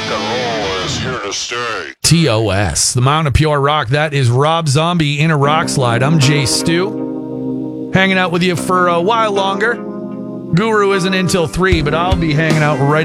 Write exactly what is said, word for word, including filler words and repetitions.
Rock and roll is here to stay. T O S, the Mountain of Pure Rock. That is Rob Zombie in a rock slide. I'm Jay Stu, hanging out with you for a while longer. Guru isn't until three, but I'll be hanging out right